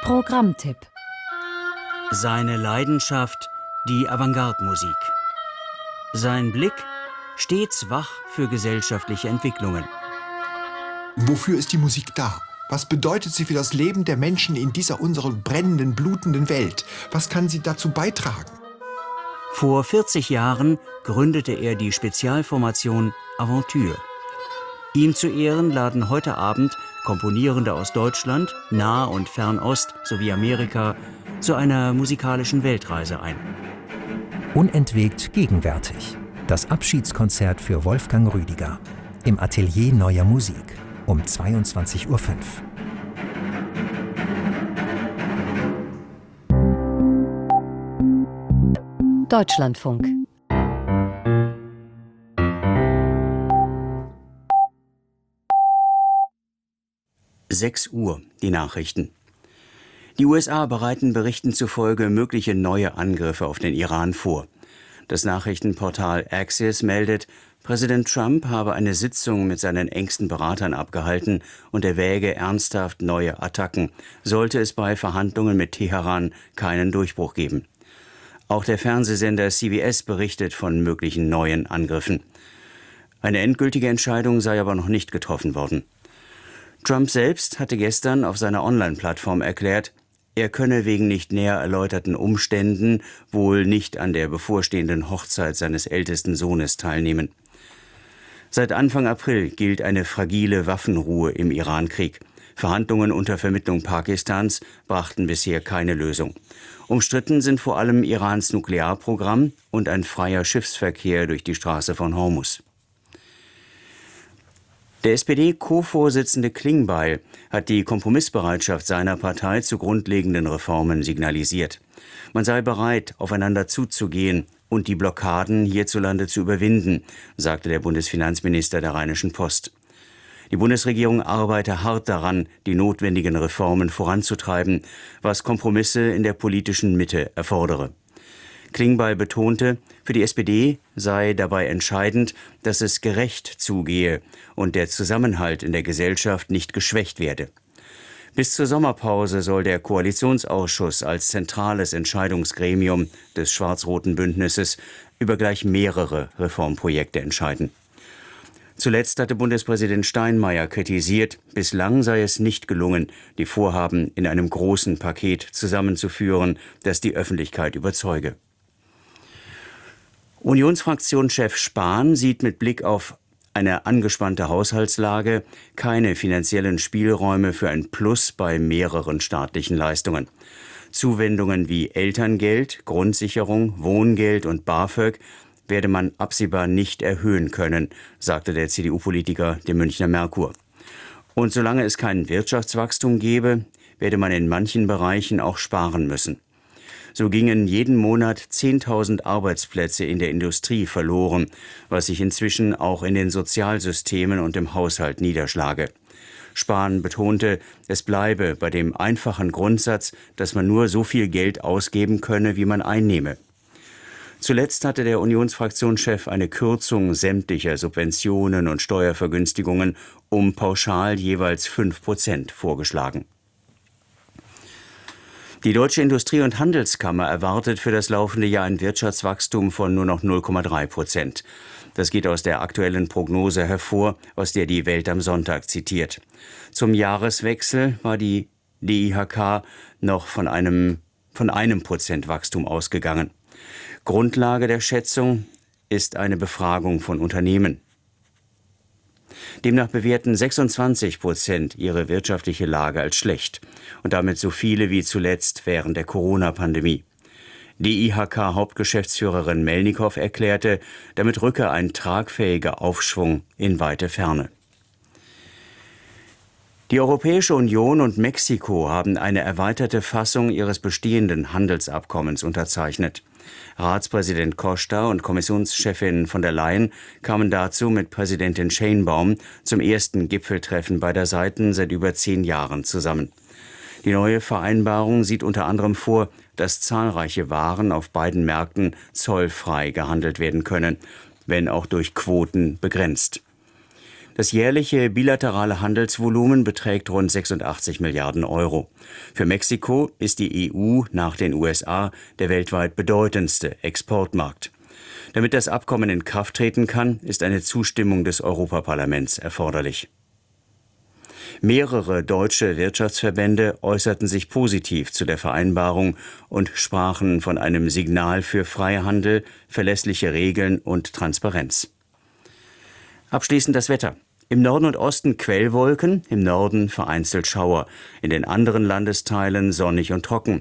Programmtipp. Seine Leidenschaft, die Avantgarde-Musik. Sein Blick, stets wach für gesellschaftliche Entwicklungen. Wofür ist die Musik da? Was bedeutet sie für das Leben der Menschen in dieser unserer brennenden, blutenden Welt? Was kann sie dazu beitragen? Vor 40 Jahren gründete er die Spezialformation Aventure. Ihm zu Ehren laden heute Abend Komponierende aus Deutschland, Nah- und Fernost sowie Amerika zu einer musikalischen Weltreise ein. Unentwegt gegenwärtig. Das Abschiedskonzert für Wolfgang Rüdiger im Atelier Neuer Musik um 22:05 Uhr. Deutschlandfunk. Sechs Uhr, die Nachrichten. Die USA bereiten Berichten zufolge mögliche neue Angriffe auf den Iran vor. Das Nachrichtenportal Axios meldet, Präsident Trump habe eine Sitzung mit seinen engsten Beratern abgehalten und erwäge ernsthaft neue Attacken, sollte es bei Verhandlungen mit Teheran keinen Durchbruch geben. Auch der Fernsehsender CBS berichtet von möglichen neuen Angriffen. Eine endgültige Entscheidung sei aber noch nicht getroffen worden. Trump selbst hatte gestern auf seiner Online-Plattform erklärt, er könne wegen nicht näher erläuterten Umständen wohl nicht an der bevorstehenden Hochzeit seines ältesten Sohnes teilnehmen. Seit Anfang April gilt eine fragile Waffenruhe im Iran-Krieg. Verhandlungen unter Vermittlung Pakistans brachten bisher keine Lösung. Umstritten sind vor allem Irans Nuklearprogramm und ein freier Schiffsverkehr durch die Straße von Hormuz. Der SPD-Co-Vorsitzende Klingbeil hat die Kompromissbereitschaft seiner Partei zu grundlegenden Reformen signalisiert. Man sei bereit, aufeinander zuzugehen und die Blockaden hierzulande zu überwinden, sagte der Bundesfinanzminister der Rheinischen Post. Die Bundesregierung arbeite hart daran, die notwendigen Reformen voranzutreiben, was Kompromisse in der politischen Mitte erfordere. Klingbeil betonte, für die SPD sei dabei entscheidend, dass es gerecht zugehe und der Zusammenhalt in der Gesellschaft nicht geschwächt werde. Bis zur Sommerpause soll der Koalitionsausschuss als zentrales Entscheidungsgremium des schwarz-roten Bündnisses über gleich mehrere Reformprojekte entscheiden. Zuletzt hatte Bundespräsident Steinmeier kritisiert, bislang sei es nicht gelungen, die Vorhaben in einem großen Paket zusammenzuführen, das die Öffentlichkeit überzeuge. Unionsfraktionschef Spahn sieht mit Blick auf eine angespannte Haushaltslage keine finanziellen Spielräume für ein Plus bei mehreren staatlichen Leistungen. Zuwendungen wie Elterngeld, Grundsicherung, Wohngeld und BAföG werde man absehbar nicht erhöhen können, sagte der CDU-Politiker dem Münchner Merkur. Und solange es kein Wirtschaftswachstum gebe, werde man in manchen Bereichen auch sparen müssen. So gingen jeden Monat 10.000 Arbeitsplätze in der Industrie verloren, was sich inzwischen auch in den Sozialsystemen und im Haushalt niederschlage. Spahn betonte, es bleibe bei dem einfachen Grundsatz, dass man nur so viel Geld ausgeben könne, wie man einnehme. Zuletzt hatte der Unionsfraktionschef eine Kürzung sämtlicher Subventionen und Steuervergünstigungen um pauschal jeweils 5% vorgeschlagen. Die Deutsche Industrie- und Handelskammer erwartet für das laufende Jahr ein Wirtschaftswachstum von nur noch 0,3%. Das geht aus der aktuellen Prognose hervor, aus der die Welt am Sonntag zitiert. Zum Jahreswechsel war die DIHK noch von einem Prozent Wachstum ausgegangen. Grundlage der Schätzung ist eine Befragung von Unternehmen. Demnach bewerten 26% ihre wirtschaftliche Lage als schlecht und damit so viele wie zuletzt während der Corona-Pandemie. DIHK-Hauptgeschäftsführerin Melnikow erklärte, damit rücke ein tragfähiger Aufschwung in weite Ferne. Die Europäische Union und Mexiko haben eine erweiterte Fassung ihres bestehenden Handelsabkommens unterzeichnet. Ratspräsident Costa und Kommissionschefin von der Leyen kamen dazu mit Präsidentin Sheinbaum zum ersten Gipfeltreffen beider Seiten seit über 10 Jahren zusammen. Die neue Vereinbarung sieht unter anderem vor, dass zahlreiche Waren auf beiden Märkten zollfrei gehandelt werden können, wenn auch durch Quoten begrenzt. Das jährliche bilaterale Handelsvolumen beträgt rund 86 Milliarden Euro. Für Mexiko ist die EU nach den USA der weltweit bedeutendste Exportmarkt. Damit das Abkommen in Kraft treten kann, ist eine Zustimmung des Europaparlaments erforderlich. Mehrere deutsche Wirtschaftsverbände äußerten sich positiv zu der Vereinbarung und sprachen von einem Signal für Freihandel, verlässliche Regeln und Transparenz. Abschließend das Wetter. Im Norden und Osten Quellwolken, im Norden vereinzelt Schauer. In den anderen Landesteilen sonnig und trocken.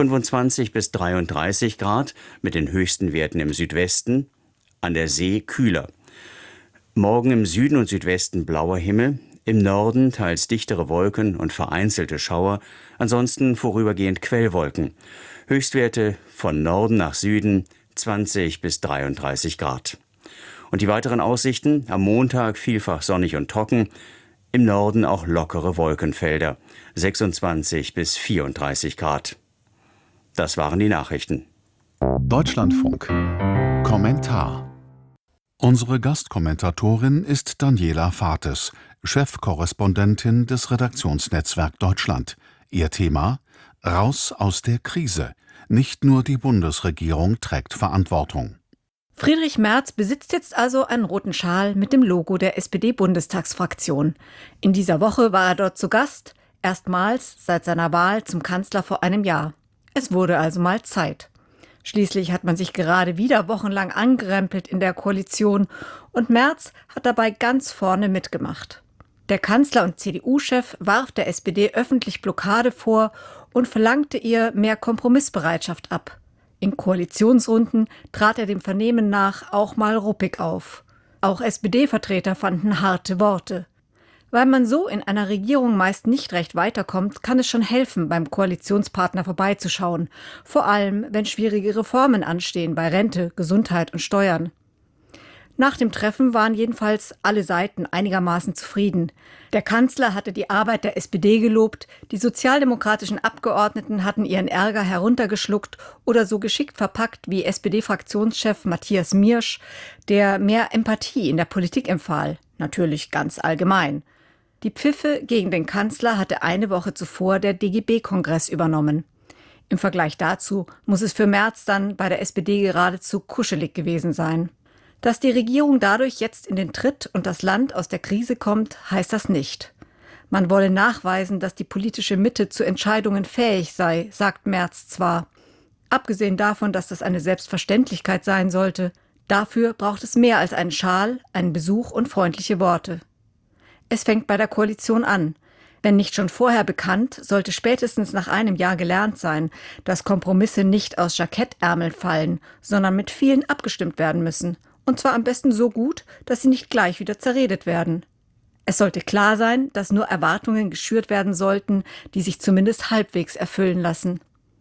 25 bis 33 Grad, mit den höchsten Werten im Südwesten, an der See kühler. Morgen im Süden und Südwesten blauer Himmel, im Norden teils dichtere Wolken und vereinzelte Schauer, ansonsten vorübergehend Quellwolken. Höchstwerte von Norden nach Süden 20 bis 33 Grad. Und die weiteren Aussichten: am Montag vielfach sonnig und trocken, im Norden auch lockere Wolkenfelder, 26 bis 34 Grad. Das waren die Nachrichten. Deutschlandfunk. Kommentar. Unsere Gastkommentatorin ist Daniela Fates, Chefkorrespondentin des Redaktionsnetzwerk Deutschland. Ihr Thema: Raus aus der Krise. Nicht nur die Bundesregierung trägt Verantwortung. Friedrich Merz besitzt jetzt also einen roten Schal mit dem Logo der SPD-Bundestagsfraktion. In dieser Woche war er dort zu Gast, erstmals seit seiner Wahl zum Kanzler vor einem Jahr. Es wurde also mal Zeit. Schließlich hat man sich gerade wieder wochenlang angerempelt in der Koalition und Merz hat dabei ganz vorne mitgemacht. Der Kanzler und CDU-Chef warf der SPD öffentlich Blockade vor und verlangte ihr mehr Kompromissbereitschaft ab. In Koalitionsrunden trat er dem Vernehmen nach auch mal ruppig auf. Auch SPD-Vertreter fanden harte Worte. Weil man so in einer Regierung meist nicht recht weiterkommt, kann es schon helfen, beim Koalitionspartner vorbeizuschauen. Vor allem, wenn schwierige Reformen anstehen bei Rente, Gesundheit und Steuern. Nach dem Treffen waren jedenfalls alle Seiten einigermaßen zufrieden. Der Kanzler hatte die Arbeit der SPD gelobt, die sozialdemokratischen Abgeordneten hatten ihren Ärger heruntergeschluckt oder so geschickt verpackt wie SPD-Fraktionschef Matthias Miersch, der mehr Empathie in der Politik empfahl, natürlich ganz allgemein. Die Pfiffe gegen den Kanzler hatte eine Woche zuvor der DGB-Kongress übernommen. Im Vergleich dazu muss es für Merz dann bei der SPD geradezu kuschelig gewesen sein. Dass die Regierung dadurch jetzt in den Tritt und das Land aus der Krise kommt, heißt das nicht. Man wolle nachweisen, dass die politische Mitte zu Entscheidungen fähig sei, sagt Merz zwar. Abgesehen davon, dass das eine Selbstverständlichkeit sein sollte, dafür braucht es mehr als einen Schal, einen Besuch und freundliche Worte. Es fängt bei der Koalition an. Wenn nicht schon vorher bekannt, sollte spätestens nach einem Jahr gelernt sein, dass Kompromisse nicht aus Jackettärmeln fallen, sondern mit vielen abgestimmt werden müssen. Und zwar am besten so gut, dass sie nicht gleich wieder zerredet werden. Es sollte klar sein, dass nur Erwartungen geschürt werden sollten, die sich zumindest halbwegs erfüllen lassen.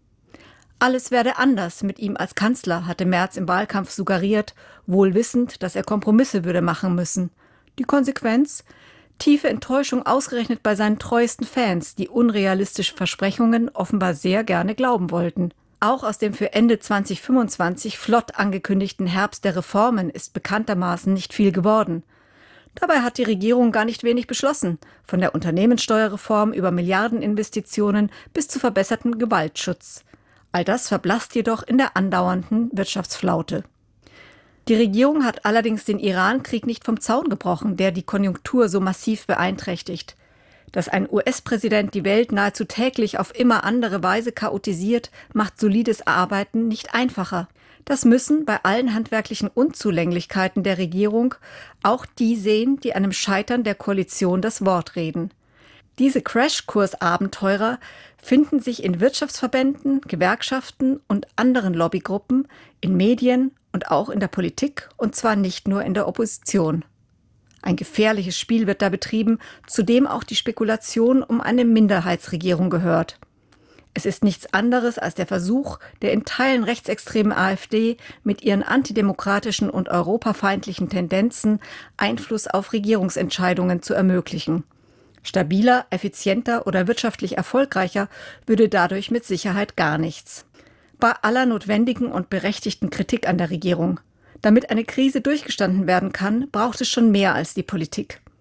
Alles werde anders mit ihm als Kanzler, hatte Merz im Wahlkampf suggeriert, wohl wissend, dass er Kompromisse würde machen müssen. Die Konsequenz? Tiefe Enttäuschung ausgerechnet bei seinen treuesten Fans, die unrealistische Versprechungen offenbar sehr gerne glauben wollten. Auch aus dem für Ende 2025 flott angekündigten Herbst der Reformen ist bekanntermaßen nicht viel geworden. Dabei hat die Regierung gar nicht wenig beschlossen, von der Unternehmenssteuerreform über Milliardeninvestitionen bis zu verbessertem Gewaltschutz. All das verblasst jedoch in der andauernden Wirtschaftsflaute. Die Regierung hat allerdings den Iran-Krieg nicht vom Zaun gebrochen, der die Konjunktur so massiv beeinträchtigt. Dass ein US-Präsident die Welt nahezu täglich auf immer andere Weise chaotisiert, macht solides Arbeiten nicht einfacher. Das müssen bei allen handwerklichen Unzulänglichkeiten der Regierung auch die sehen, die einem Scheitern der Koalition das Wort reden. Diese Crashkurs-Abenteurer finden sich in Wirtschaftsverbänden, Gewerkschaften und anderen Lobbygruppen, in Medien und auch in der Politik, und zwar nicht nur in der Opposition. Ein gefährliches Spiel wird da betrieben, zu dem auch die Spekulation um eine Minderheitsregierung gehört. Es ist nichts anderes als der Versuch der in Teilen rechtsextremen AfD mit ihren antidemokratischen und europafeindlichen Tendenzen Einfluss auf Regierungsentscheidungen zu ermöglichen. Stabiler, effizienter oder wirtschaftlich erfolgreicher würde dadurch mit Sicherheit gar nichts. Bei aller notwendigen und berechtigten Kritik an der Regierung. Damit eine Krise durchgestanden werden kann, braucht es schon mehr als die Politik.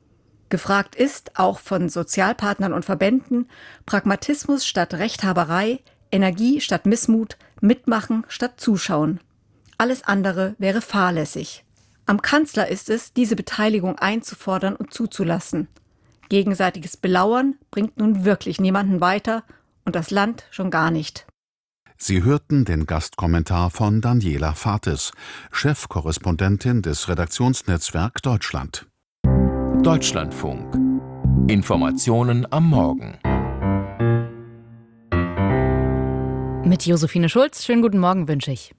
Gefragt ist, auch von Sozialpartnern und Verbänden, Pragmatismus statt Rechthaberei, Energie statt Missmut, Mitmachen statt Zuschauen. Alles andere wäre fahrlässig. Am Kanzler ist es, diese Beteiligung einzufordern und zuzulassen. Gegenseitiges Belauern bringt nun wirklich niemanden weiter und das Land schon gar nicht. Sie hörten den Gastkommentar von Daniela Fates, Chefkorrespondentin des Redaktionsnetzwerk Deutschland. Deutschlandfunk. Informationen am Morgen. Mit Josephine Schulz. Schönen guten Morgen wünsche ich.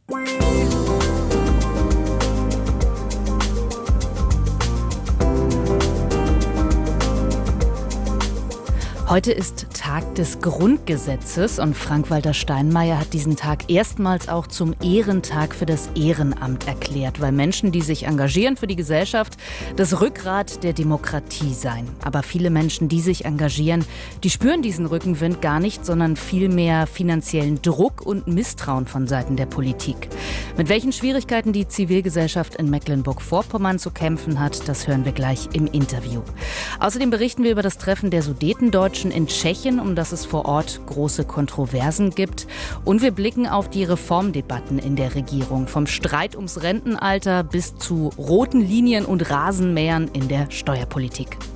Heute ist Tag des Grundgesetzes und Frank-Walter Steinmeier hat diesen Tag erstmals auch zum Ehrentag für das Ehrenamt erklärt, weil Menschen, die sich engagieren für die Gesellschaft, das Rückgrat der Demokratie seien. Aber viele Menschen, die sich engagieren, die spüren diesen Rückenwind gar nicht, sondern vielmehr finanziellen Druck und Misstrauen von Seiten der Politik. Mit welchen Schwierigkeiten die Zivilgesellschaft in Mecklenburg-Vorpommern zu kämpfen hat, das hören wir gleich im Interview. Außerdem berichten wir über das Treffen der Sudetendeutschen in Tschechien, um das es vor Ort große Kontroversen gibt. Und wir blicken auf die Reformdebatten in der Regierung, vom Streit ums Rentenalter bis zu roten Linien und Rasenmähern in der Steuerpolitik.